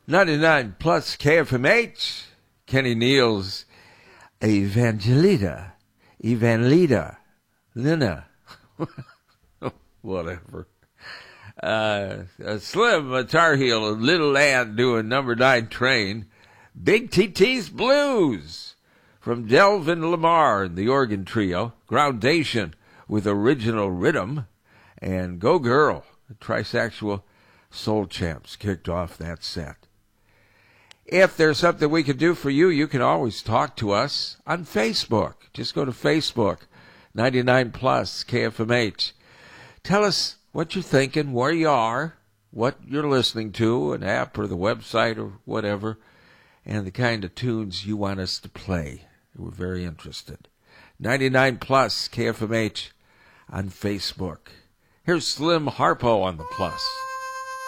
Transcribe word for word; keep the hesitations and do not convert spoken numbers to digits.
ninety-nine plus K F M H, Kenny Neal's Evangelita, Evangelita, Lina, whatever. Uh, a Slim, a Tar Heel, a Little Ant doing number nine Train. Big T T's Blues from Delvin Lamar and the Organ Trio. Groundation with Original Rhythm. And Go Girl, the Trisexual Soul Champs kicked off that set. If there's something we can do for you, you can always talk to us on Facebook. Just go to Facebook, ninety-nine plus K F M H. Tell us what you're thinking, where you are, what you're listening to, an app or the website or whatever, and the kind of tunes you want us to play. We're very interested. ninety-nine plus K F M H on Facebook. Here's Slim Harpo on the plus.